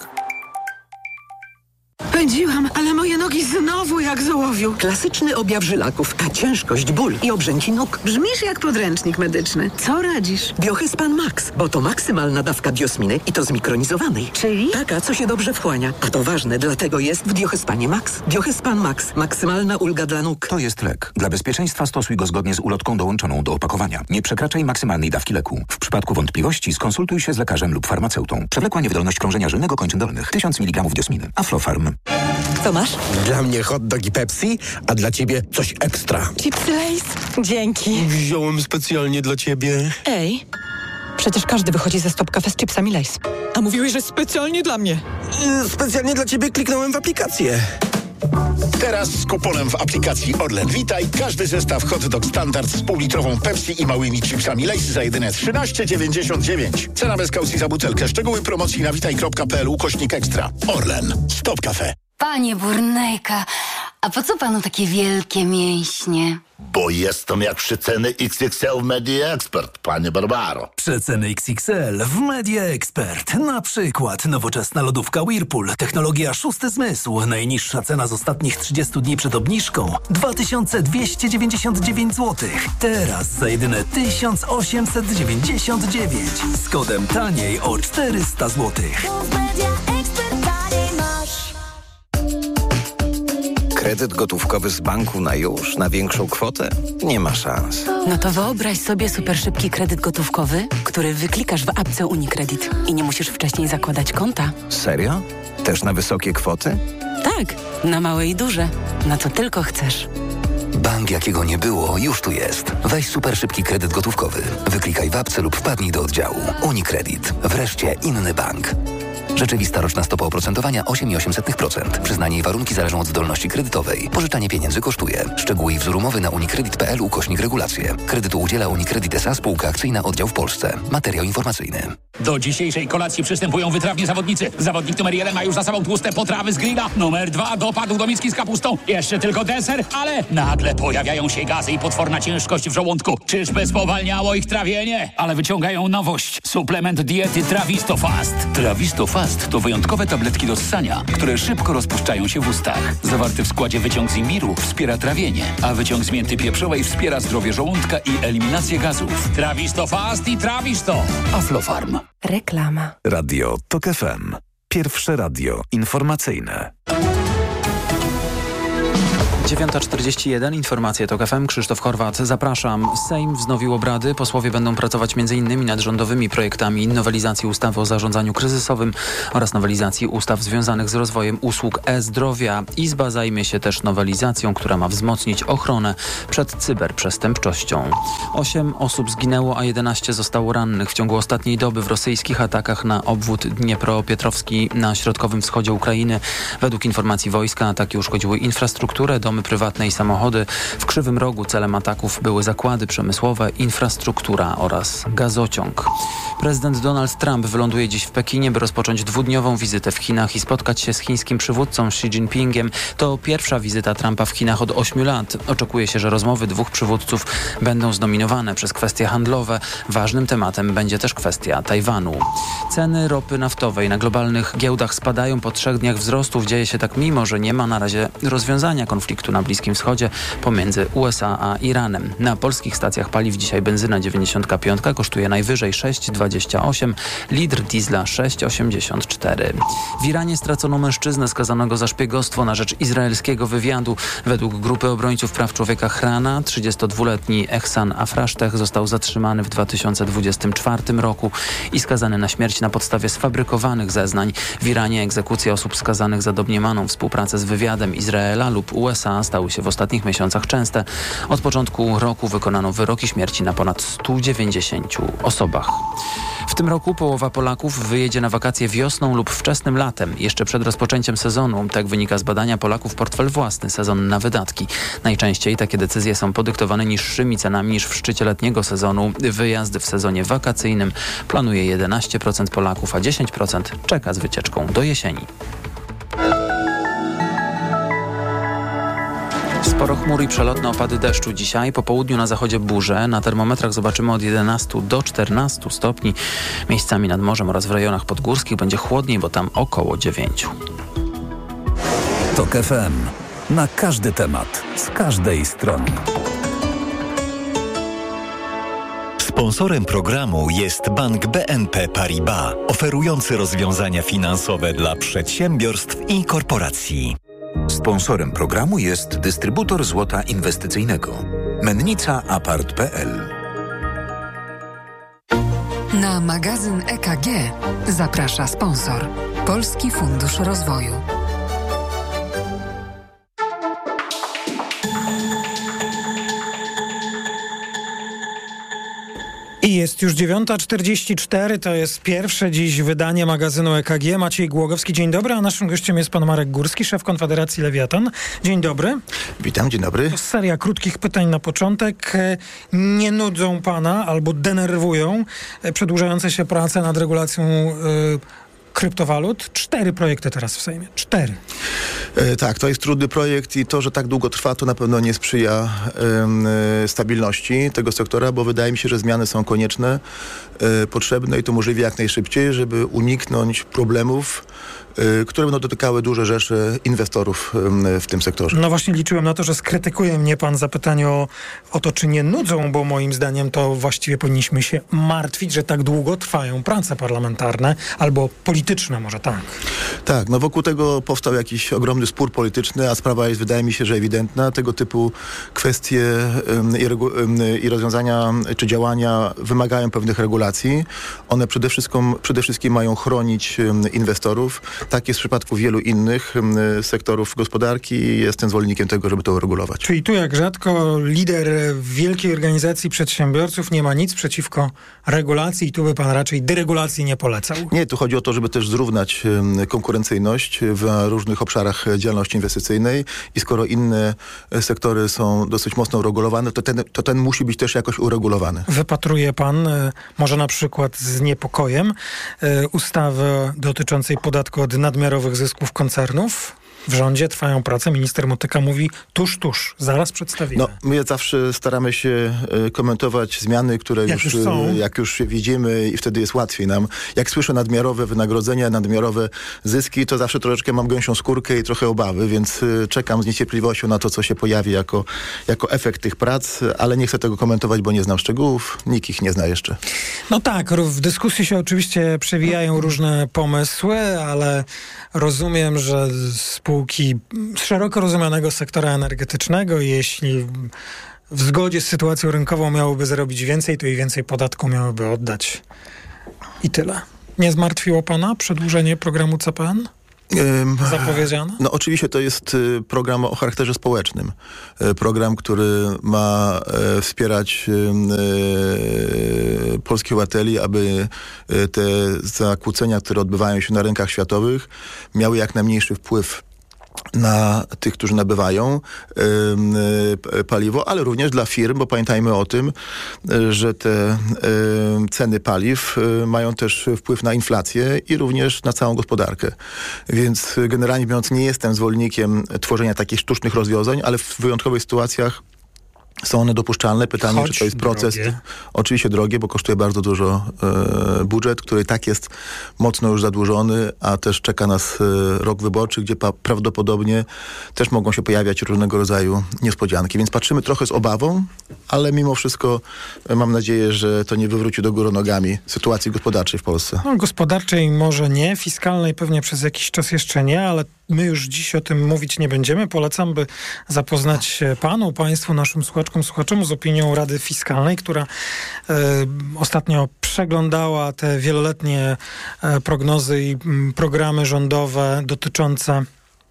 Pędziłam, ale moje nogi znowu jak z ołowiu. Klasyczny objaw żylaków, a ciężkość, ból i obrzęki nóg. Brzmisz jak podręcznik medyczny. Co radzisz? Biohyspan Max, bo to maksymalna dawka biosminy i to zmikronizowanej. Czyli? Taka, co się dobrze wchłania. A to ważne, dlatego jest w Biohyspanie Max. Biohyspan Max. Maksymalna ulga dla nóg. To jest lek. Dla bezpieczeństwa stosuj go zgodnie z ulotką dołączoną do opakowania. Nie przekraczaj maksymalnej dawki leku. W przypadku wątpliwości skonsultuj się z lekarzem lub farmaceutą. Przewlekła niewydolność krążenia żylnego kończyn dolnych. tysiąc miligramów diosminy. Aflofarm. Co masz? Dla mnie hot dog i Pepsi, a dla ciebie coś ekstra. Chipsy Lay's? Dzięki. Wziąłem specjalnie dla ciebie. Ej, przecież każdy wychodzi ze Stop Cafe z chipsami Lay's. A mówiłeś, że specjalnie dla mnie. Yy, specjalnie dla ciebie kliknąłem w aplikację. Teraz z kuponem w aplikacji Orlen Witaj każdy zestaw hot dog standard z półlitrową Pepsi i małymi chipsami Lay's za jedyne trzynaście dziewięćdziesiąt dziewięć. Cena bez kaucji za butelkę. Szczegóły promocji na witaj kropka p l ukośnik ekstra. Orlen. Stop Cafe. Panie Burnejka, a po co panu takie wielkie mięśnie? Bo jestem jak przeceny X X L w Media Expert, panie Barbaro. Przeceny X X L w Media Expert. Na przykład nowoczesna lodówka Whirlpool. Technologia szósty zmysł. Najniższa cena z ostatnich trzydziestu dni przed obniżką. dwa tysiące dwieście dziewięćdziesiąt dziewięć złotych. Teraz za jedyne tysiąc osiemset dziewięćdziesiąt dziewięć. Z kodem taniej o czterysta złotych. Kredyt gotówkowy z banku na już, na większą kwotę? Nie ma szans. No to wyobraź sobie super szybki kredyt gotówkowy, który wyklikasz w apce UniCredit i nie musisz wcześniej zakładać konta. Serio? Też na wysokie kwoty? Tak, na małe i duże. Na co tylko chcesz. Bank jakiego nie było, już tu jest. Weź super szybki kredyt gotówkowy. Wyklikaj w apce lub wpadnij do oddziału. UniCredit. Wreszcie inny bank. Rzeczywista roczna stopa oprocentowania osiem przecinek osiem procent. Przyznanie i warunki zależą od zdolności kredytowej. Pożyczanie pieniędzy kosztuje. Szczegóły i wzór umowy na unicredit kropka p l ukośnik regulacje. Kredytu udziela Unicredit S A spółka akcyjna oddział w Polsce. Materiał informacyjny. Do dzisiejszej kolacji przystępują wytrawni zawodnicy. Zawodnik numer jeden ma już za sobą tłuste potrawy z grilla. Numer dwa dopadł do miski z kapustą. Jeszcze tylko deser, ale nagle pojawiają się gazy i potworna ciężkość w żołądku. Czyżby spowalniało ich trawienie? Ale wyciągają nowość. Suplement diety Trawisto Fast. Trawisto Fast to wyjątkowe tabletki do ssania, które szybko rozpuszczają się w ustach. Zawarty w składzie wyciąg z imbiru wspiera trawienie, a wyciąg z mięty pieprzowej wspiera zdrowie żołądka i eliminację gazów. Trawisto Fast i Trawisto. Aflofarm. Reklama. Radio TOK F M. Pierwsze radio informacyjne. dziewiąta czterdzieści jeden, informacje TOK F M, Krzysztof Horwat, zapraszam. Sejm wznowił obrady. Posłowie będą pracować między innymi nad rządowymi projektami nowelizacji ustawy o zarządzaniu kryzysowym oraz nowelizacji ustaw związanych z rozwojem usług e-zdrowia. Izba zajmie się też nowelizacją, która ma wzmocnić ochronę przed cyberprzestępczością. Osiem osób zginęło, a jedenaście zostało rannych w ciągu ostatniej doby w rosyjskich atakach na obwód Dniepropietrowski na środkowym wschodzie Ukrainy. Według informacji wojska ataki uszkodziły infrastrukturę, domy prywatne i samochody. W Krzywym Rogu celem ataków były zakłady przemysłowe, infrastruktura oraz gazociąg. Prezydent Donald Trump wyląduje dziś w Pekinie, by rozpocząć dwudniową wizytę w Chinach i spotkać się z chińskim przywódcą Xi Jinpingiem. To pierwsza wizyta Trumpa w Chinach od ośmiu lat. Oczekuje się, że rozmowy dwóch przywódców będą zdominowane przez kwestie handlowe. Ważnym tematem będzie też kwestia Tajwanu. Ceny ropy naftowej na globalnych giełdach spadają po trzech dniach wzrostów. Dzieje się tak mimo, że nie ma na razie rozwiązania konfliktu na Bliskim Wschodzie pomiędzy U S A a Iranem. Na polskich stacjach paliw dzisiaj benzyna dziewięćdziesiąt pięć kosztuje najwyżej sześć przecinek dwadzieścia osiem, litr diesla sześć przecinek osiemdziesiąt cztery. W Iranie stracono mężczyznę skazanego za szpiegostwo na rzecz izraelskiego wywiadu. Według grupy obrońców praw człowieka Hrana trzydziestodwuletni Ehsan Afrashteh został zatrzymany w dwa tysiące dwudziestym czwartym roku i skazany na śmierć na podstawie sfabrykowanych zeznań. W Iranie egzekucja osób skazanych za domniemaną współpracę z wywiadem Izraela lub U S A stały się w ostatnich miesiącach częste. Od początku roku wykonano wyroki śmierci na ponad stu dziewięćdziesięciu osobach. W tym roku połowa Polaków wyjedzie na wakacje wiosną lub wczesnym latem, jeszcze przed rozpoczęciem sezonu. Tak wynika z badania Polaków Portfel Własny, sezon na wydatki. Najczęściej takie decyzje są podyktowane niższymi cenami niż w szczycie letniego sezonu. Wyjazdy w sezonie wakacyjnym planuje jedenaście procent Polaków, a dziesięć procent czeka z wycieczką do jesieni. Sporo chmur i przelotne opady deszczu dzisiaj. Po południu na zachodzie burze. Na termometrach zobaczymy od jedenastu do czternastu stopni. Miejscami nad morzem oraz w rejonach podgórskich będzie chłodniej, bo tam około dziewięciu. TOK F M. Na każdy temat. Z każdej strony. Sponsorem programu jest Bank B N P Paribas, oferujący rozwiązania finansowe dla przedsiębiorstw i korporacji. Sponsorem programu jest dystrybutor złota inwestycyjnego. Mennica Apart kropka p l. Na magazyn E K G zaprasza sponsor Polski Fundusz Rozwoju. I jest już dziewiąta czterdzieści cztery, to jest pierwsze dziś wydanie magazynu E K G. Maciej Głogowski, dzień dobry, a naszym gościem jest pan Marek Górski, szef Konfederacji Lewiatan. Dzień dobry. Witam, dzień dobry. Seria krótkich pytań na początek. Nie nudzą pana albo denerwują przedłużające się prace nad regulacją yy, kryptowalut? Cztery projekty teraz w Sejmie. Cztery. E, tak, to jest trudny projekt i to, że tak długo trwa, to na pewno nie sprzyja e, stabilności tego sektora, bo wydaje mi się, że zmiany są konieczne, e, potrzebne i to możliwie jak najszybciej, żeby uniknąć problemów, e, które będą dotykały duże rzesze inwestorów e, w tym sektorze. No właśnie liczyłem na to, że skrytykuje mnie pan zapytanie o, o to, czy nie nudzą, bo moim zdaniem to właściwie powinniśmy się martwić, że tak długo trwają prace parlamentarne albo polityczne może tak. Tak, no wokół tego powstał jakiś ogromny spór polityczny, a sprawa jest, wydaje mi się, że ewidentna. Tego typu kwestie ym, i, regu- ym, i rozwiązania czy działania wymagają pewnych regulacji. One przede wszystkim, przede wszystkim mają chronić ym, inwestorów. Tak jest w przypadku wielu innych y, sektorów gospodarki i jestem zwolennikiem tego, żeby to uregulować. Czyli tu jak rzadko lider wielkiej organizacji przedsiębiorców nie ma nic przeciwko regulacji i tu by pan raczej deregulacji nie polecał. Nie, tu chodzi o to, żeby też zrównać y, konkurencyjność w różnych obszarach działalności inwestycyjnej i skoro inne sektory są dosyć mocno uregulowane, to ten, to ten musi być też jakoś uregulowany. Wypatruje pan, y, może na przykład z niepokojem, y, ustawy dotyczącej podatku od nadmiarowych zysków koncernów? W rządzie trwają prace. Minister Motyka mówi tuż, tuż. Zaraz przedstawimy. No, my zawsze staramy się y, komentować zmiany, które jak już, już są. Y, jak już widzimy i wtedy jest łatwiej nam. Jak słyszę nadmiarowe wynagrodzenia, nadmiarowe zyski, to zawsze troszeczkę mam gęsią skórkę i trochę obawy, więc y, czekam z niecierpliwością na to, co się pojawi jako, jako efekt tych prac, ale nie chcę tego komentować, bo nie znam szczegółów. Nikt ich nie zna jeszcze. No tak, w dyskusji się oczywiście przewijają różne pomysły, ale rozumiem, że spółki z szeroko rozumianego sektora energetycznego, jeśli w zgodzie z sytuacją rynkową miałyby zarobić więcej, to i więcej podatku miałyby oddać. I tyle. Nie zmartwiło pana przedłużenie programu C P N? Zapowiedziane? No oczywiście to jest program o charakterze społecznym. Program, który ma wspierać polskich obywateli, aby te zakłócenia, które odbywają się na rynkach światowych, miały jak najmniejszy wpływ na tych, którzy nabywają y, paliwo, ale również dla firm, bo pamiętajmy o tym, y, że te y, ceny paliw y, mają też wpływ na inflację i również na całą gospodarkę. Więc y, generalnie biorąc, nie jestem zwolennikiem tworzenia takich sztucznych rozwiązań, ale w wyjątkowych sytuacjach są one dopuszczalne. Pytanie, Choć czy to jest proces... drogie. Oczywiście drogie, bo kosztuje bardzo dużo e, budżet, który tak jest mocno już zadłużony, a też czeka nas e, rok wyborczy, gdzie pa, prawdopodobnie też mogą się pojawiać różnego rodzaju niespodzianki. Więc patrzymy trochę z obawą, ale mimo wszystko e, mam nadzieję, że to nie wywróci do góry nogami sytuacji gospodarczej w Polsce. No, gospodarczej może nie, fiskalnej pewnie przez jakiś czas jeszcze nie, ale my już dziś o tym mówić nie będziemy. Polecam, by zapoznać się panu, państwu, naszym słuchaczkom, słuchaczom z opinią Rady Fiskalnej, która e, ostatnio przeglądała te wieloletnie e, prognozy i m, programy rządowe dotyczące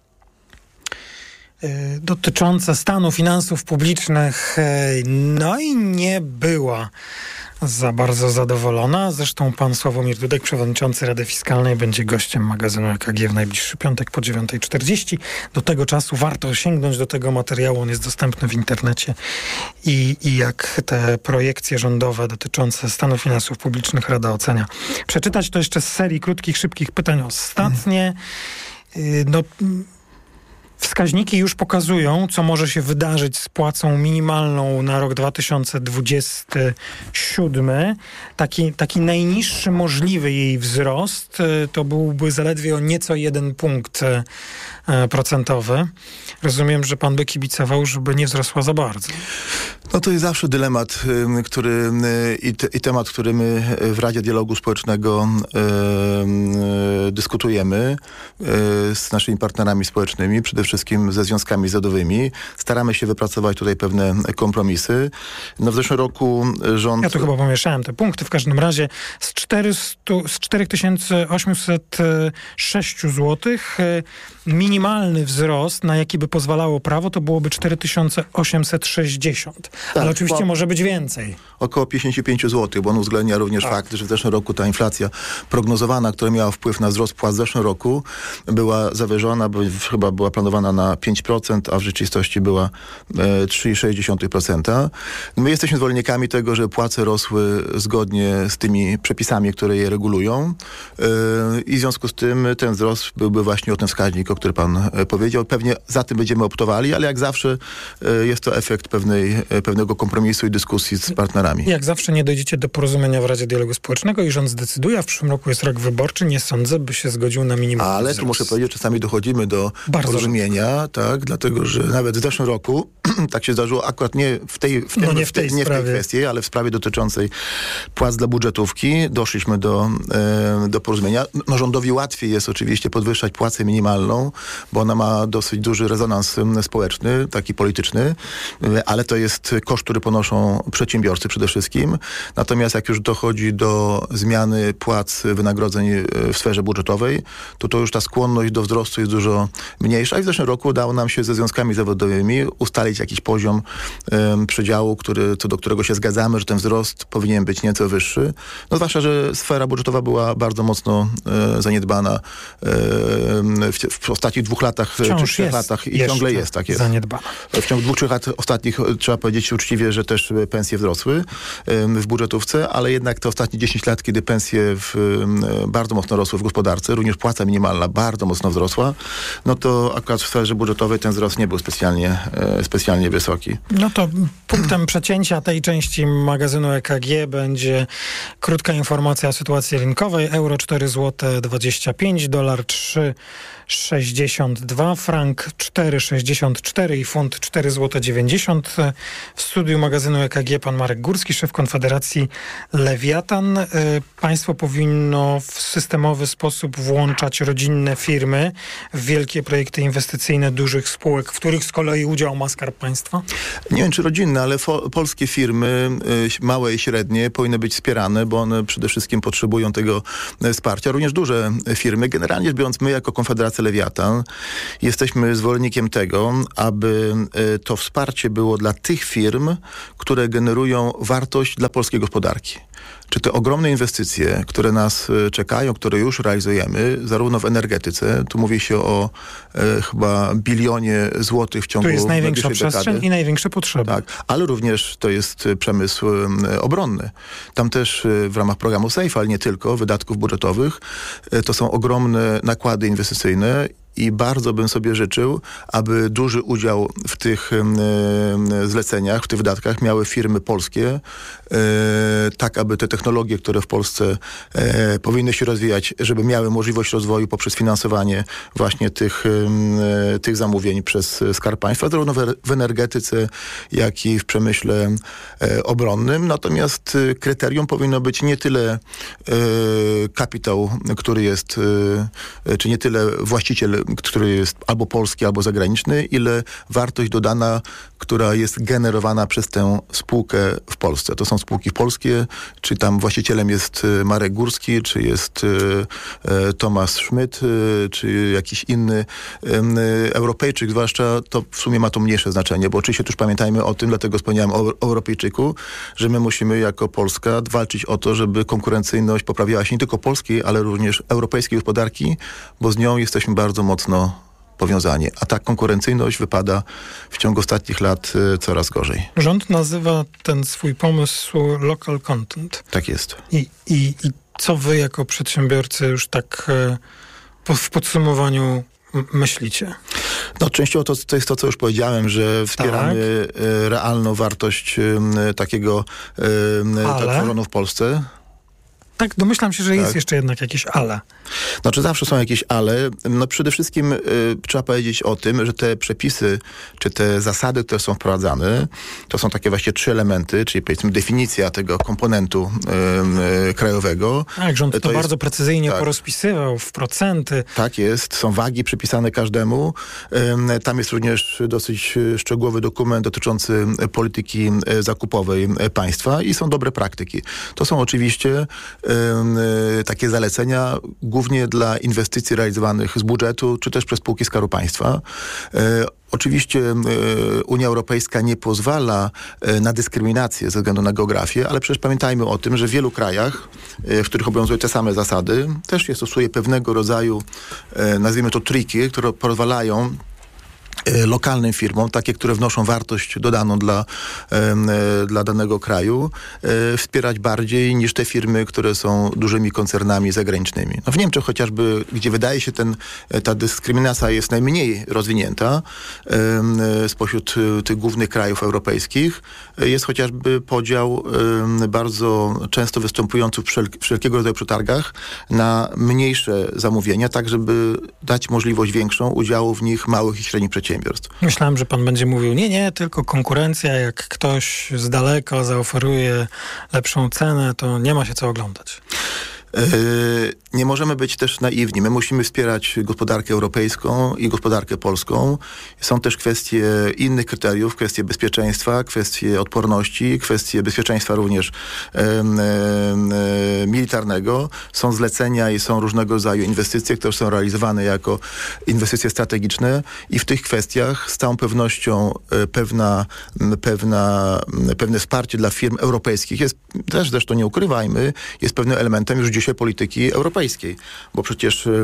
e, dotyczące stanu finansów publicznych. E, no i nie była za bardzo zadowolona. Zresztą pan Sławomir Dudek, przewodniczący Rady Fiskalnej, będzie gościem magazynu E K G w najbliższy piątek po dziewiątej czterdzieści. Do tego czasu warto sięgnąć do tego materiału. On jest dostępny w internecie. I, i jak te projekcje rządowe dotyczące stanu finansów publicznych Rada ocenia. Przeczytać to jeszcze z serii krótkich, szybkich pytań ostatnie. No... Wskaźniki już pokazują, co może się wydarzyć z płacą minimalną na rok dwa tysiące dwudziesty siódmy. Taki, taki najniższy możliwy jej wzrost to byłby zaledwie o nieco jeden punkt procentowy. Rozumiem, że pan by kibicował, żeby nie wzrosła za bardzo. No to jest zawsze dylemat, który i, te, i temat, który my w Radzie Dialogu Społecznego y, y, dyskutujemy y, z naszymi partnerami społecznymi, przede wszystkim ze związkami zawodowymi. Staramy się wypracować tutaj pewne kompromisy. No w zeszłym roku rząd... Ja tu chyba pomieszałem te punkty. W każdym razie z, czterysta, z cztery tysiące osiemset sześć złotych minimalny wzrost, na jaki by pozwalało prawo, to byłoby cztery tysiące osiemset sześćdziesiąt. Tak, ale oczywiście bo... może być więcej. Około pięćdziesiąt pięć złotych, bo on uwzględnia również tak. fakt, że w zeszłym roku ta inflacja prognozowana, która miała wpływ na wzrost płac w zeszłym roku, była zawyżona, bo chyba była planowana na pięć procent, a w rzeczywistości była e, trzy przecinek sześć procent. My jesteśmy zwolennikami tego, że płace rosły zgodnie z tymi przepisami, które je regulują e, i w związku z tym ten wzrost byłby właśnie o ten wskaźnik, o który pan e, powiedział. Pewnie za tym będziemy optowali, ale jak zawsze e, jest to efekt pewnej, e, pewnego kompromisu i dyskusji z partnerami. Jak zawsze nie dojdziecie do porozumienia w Radzie Dialogu Społecznego i rząd zdecyduje, a w przyszłym roku jest rok wyborczy, nie sądzę, by się zgodził na minimalny Ale wzrost. tu muszę powiedzieć, czasami dochodzimy do Bardzo porozumienia zmienia, tak, dlatego, że nawet w zeszłym roku tak się zdarzyło, akurat nie w tej, w tym, no nie w tej, nie w tej sprawie. kwestii, ale w sprawie dotyczącej płac dla budżetówki doszliśmy do, e, do porozumienia. No rządowi łatwiej jest oczywiście podwyższać płacę minimalną, bo ona ma dosyć duży rezonans społeczny, taki polityczny, ale to jest koszt, który ponoszą przedsiębiorcy przede wszystkim. Natomiast jak już dochodzi do zmiany płac, wynagrodzeń w sferze budżetowej, to to już ta skłonność do wzrostu jest dużo mniejsza i w zeszłym roku udało nam się ze związkami zawodowymi ustalić jakiś poziom um, przedziału, który, co do którego się zgadzamy, że ten wzrost powinien być nieco wyższy. No zwłaszcza, że sfera budżetowa była bardzo mocno e, zaniedbana e, w, w ostatnich dwóch latach, Wciąż czy trzech jest latach i ciągle jest, tak jest. Zaniedbana. W ciągu dwóch, trzech lat ostatnich trzeba powiedzieć uczciwie, że też pensje wzrosły w budżetówce, ale jednak te ostatnie dziesięć lat, kiedy pensje w, bardzo mocno rosły w gospodarce, również płaca minimalna bardzo mocno wzrosła, no to akurat w sferze budżetowej ten wzrost nie był specjalnie, specjalnie wysoki. No to punktem przecięcia tej części magazynu E K G będzie krótka informacja o sytuacji rynkowej. Euro cztery złote dwadzieścia pięć, dolar trzy sześćdziesiąt dwa, frank cztery sześćdziesiąt cztery i funt cztery złote dziewięćdziesiąt. W studiu magazynu E K G pan Marek Górski, szef Konfederacji Lewiatan. Państwo powinno w systemowy sposób włączać rodzinne firmy w wielkie projekty inwestycyjne dużych spółek, w których z kolei udział ma Skarb Państwa? Nie wiem, czy rodzinne, ale fo- polskie firmy, y, małe i średnie, powinny być wspierane, bo one przede wszystkim potrzebują tego y, wsparcia. Również duże firmy. Generalnie rzecz biorąc, my jako Konfederacja Lewiatan jesteśmy zwolennikiem tego, aby y, to wsparcie było dla tych firm, które generują wartość dla polskiej gospodarki. Czy te ogromne inwestycje, które nas czekają, które już realizujemy, zarówno w energetyce, tu mówi się o e, chyba bilionie złotych w ciągu tu jest największa przestrzeń dekady. I największe potrzeby. Tak, ale również to jest przemysł e, obronny. Tam też e, w ramach programu SAFE, ale nie tylko, wydatków budżetowych, e, to są ogromne nakłady inwestycyjne. I bardzo bym sobie życzył, aby duży udział w tych e, zleceniach, w tych wydatkach miały firmy polskie, e, tak aby te technologie, które w Polsce e, powinny się rozwijać, żeby miały możliwość rozwoju poprzez finansowanie właśnie tych, e, tych zamówień przez Skarb Państwa, zarówno w, w energetyce, jak i w przemyśle e, obronnym. Natomiast e, kryterium powinno być nie tyle e, kapitał, który jest, e, czy nie tyle właściciel, który jest albo polski, albo zagraniczny, ile wartość dodana, która jest generowana przez tę spółkę w Polsce. To są spółki polskie, czy tam właścicielem jest Marek Górski, czy jest e, Thomas Schmidt, e, czy jakiś inny e, Europejczyk, zwłaszcza to w sumie ma to mniejsze znaczenie, bo oczywiście też pamiętajmy o tym, dlatego wspomniałem o Europejczyku, że my musimy jako Polska walczyć o to, żeby konkurencyjność poprawiała się nie tylko polskiej, ale również europejskiej gospodarki, bo z nią jesteśmy bardzo mocno powiązani. A ta konkurencyjność wypada w ciągu ostatnich lat y, coraz gorzej. Rząd nazywa ten swój pomysł local content. Tak jest. I, i, i co wy jako przedsiębiorcy już tak y, po, w podsumowaniu m- myślicie? No częściowo to, to jest to, co już powiedziałem, że wspieramy tak. y, realną wartość y, takiego y, tworzoną w Polsce. Tak, domyślam się, że jest tak. jeszcze jednak jakieś ale. Znaczy zawsze są jakieś ale. No przede wszystkim y, trzeba powiedzieć o tym, że te przepisy, czy te zasady, które są wprowadzane, to są takie właśnie trzy elementy, czyli powiedzmy definicja tego komponentu y, y, krajowego. Tak, rząd to, to bardzo jest, precyzyjnie tak. porozpisywał w procenty. Tak jest, są wagi przypisane każdemu. Y, tam jest również dosyć szczegółowy dokument dotyczący polityki zakupowej państwa i są dobre praktyki. To są oczywiście takie zalecenia głównie dla inwestycji realizowanych z budżetu, czy też przez spółki Skarbu Państwa. Oczywiście Unia Europejska nie pozwala na dyskryminację ze względu na geografię, ale przecież pamiętajmy o tym, że w wielu krajach, w których obowiązują te same zasady, też się stosuje pewnego rodzaju, nazwijmy to triki, które pozwalają lokalnym firmom, takie, które wnoszą wartość dodaną dla, dla danego kraju, wspierać bardziej niż te firmy, które są dużymi koncernami zagranicznymi. No w Niemczech chociażby, gdzie wydaje się ten, ta dyskryminacja jest najmniej rozwinięta spośród tych głównych krajów europejskich, jest chociażby podział bardzo często występujący w wszelkiego rodzaju przetargach na mniejsze zamówienia, tak żeby dać możliwość większą udziału w nich małych i średnich przedsiębiorstw. Myślałem, że pan będzie mówił, nie, nie, tylko konkurencja, jak ktoś z daleka zaoferuje lepszą cenę, to nie ma się co oglądać. Nie możemy być też naiwni. My musimy wspierać gospodarkę europejską i gospodarkę polską. Są też kwestie innych kryteriów, kwestie bezpieczeństwa, kwestie odporności, kwestie bezpieczeństwa również e, e, militarnego. Są zlecenia i są różnego rodzaju inwestycje, które są realizowane jako inwestycje strategiczne i w tych kwestiach z całą pewnością e, pewna, pewna, pewne wsparcie dla firm europejskich jest, też zresztą nie ukrywajmy, jest pewnym elementem już dzisiaj polityki europejskiej, bo przecież e,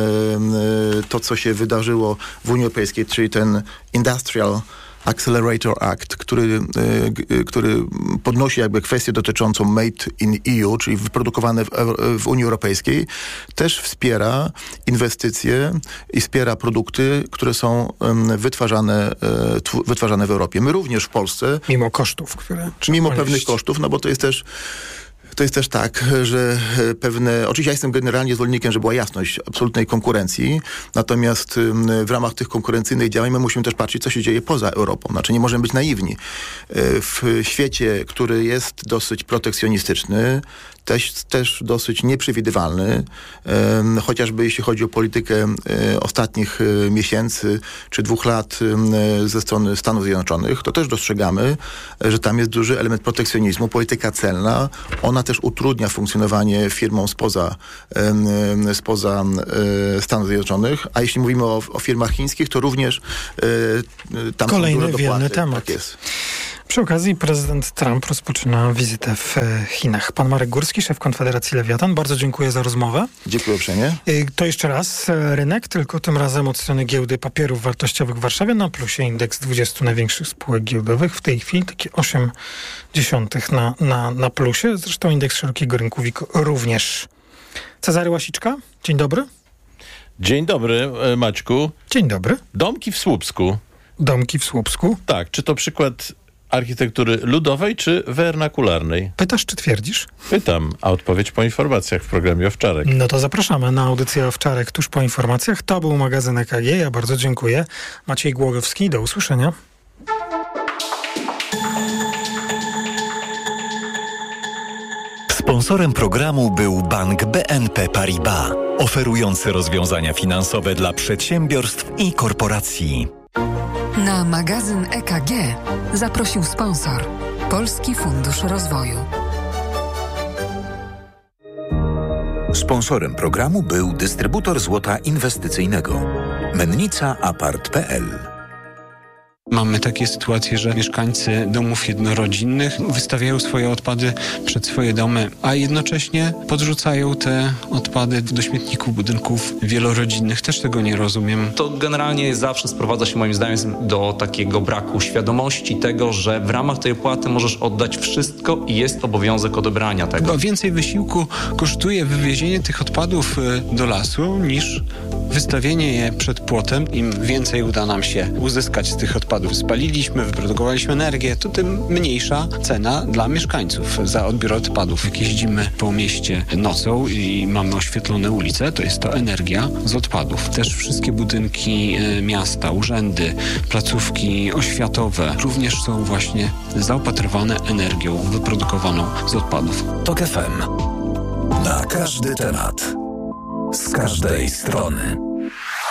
e, to, co się wydarzyło w Unii Europejskiej, czyli ten Industrial Accelerator Act, który, y, który podnosi jakby kwestię dotyczącą Made in E U, czyli wyprodukowane w, w Unii Europejskiej, też wspiera inwestycje i wspiera produkty, które są um, wytwarzane, y, tw- wytwarzane w Europie. My również w Polsce... Mimo kosztów, które... Mimo pewnych kosztów, no bo to jest też... To jest też tak, że pewne... Oczywiście ja jestem generalnie zwolennikiem, żeby była jasność absolutnej konkurencji, natomiast w ramach tych konkurencyjnych działań my musimy też patrzeć, co się dzieje poza Europą. Znaczy nie możemy być naiwni. W świecie, który jest dosyć protekcjonistyczny, też, też dosyć nieprzewidywalny, e, chociażby jeśli chodzi o politykę e, ostatnich e, miesięcy czy dwóch lat e, ze strony Stanów Zjednoczonych, to też dostrzegamy, e, że tam jest duży element protekcjonizmu. Polityka celna, ona też utrudnia funkcjonowanie firmom spoza, e, spoza e, Stanów Zjednoczonych, a jeśli mówimy o, o firmach chińskich, to również e, tam kolejny są duże dopłaty. wielny temat. Tak jest. Przy okazji prezydent Trump rozpoczyna wizytę w Chinach. Pan Marek Górski, szef Konfederacji Lewiatan. Bardzo dziękuję za rozmowę. Dziękuję uprzejmie. To jeszcze raz rynek, tylko tym razem od strony giełdy papierów wartościowych w Warszawie. Na plusie indeks dwudziestu największych spółek giełdowych. W tej chwili takie osiem dziesiątych na, na, na plusie. Zresztą indeks szerokiego rynku WIG również. Cezary Łasiczka, dzień dobry. Dzień dobry, Maćku. Dzień dobry. Domki w Słupsku. Domki w Słupsku. Tak, czy to przykład architektury ludowej czy wernakularnej? Pytasz, czy twierdzisz? Pytam, a odpowiedź po informacjach w programie Owczarek. No to zapraszamy na audycję Owczarek tuż po informacjach. To był magazyn E K G. Ja bardzo dziękuję. Maciej Głogowski, do usłyszenia. Sponsorem programu był Bank B N P Paribas, oferujący rozwiązania finansowe dla przedsiębiorstw i korporacji. Na magazyn E K G zaprosił sponsor Polski Fundusz Rozwoju. Sponsorem programu był dystrybutor złota inwestycyjnego Mennica Apart kropka p l. Mamy takie sytuacje, że mieszkańcy domów jednorodzinnych wystawiają swoje odpady przed swoje domy, a jednocześnie podrzucają te odpady do śmietników budynków wielorodzinnych. Też tego nie rozumiem. To generalnie zawsze sprowadza się moim zdaniem do takiego braku świadomości tego, że w ramach tej opłaty możesz oddać wszystko i jest obowiązek odebrania tego. Chyba więcej wysiłku kosztuje wywiezienie tych odpadów do lasu niż wystawienie je przed płotem. Im więcej uda nam się uzyskać z tych odpadów, spaliliśmy, wyprodukowaliśmy energię, to tym mniejsza cena dla mieszkańców za odbiór odpadów. Jak jeździmy po mieście nocą i mamy oświetlone ulice, to jest to energia z odpadów. Też wszystkie budynki miasta, urzędy, placówki oświatowe również są właśnie zaopatrywane energią wyprodukowaną z odpadów. Tok F M. Na każdy temat. Z każdej strony.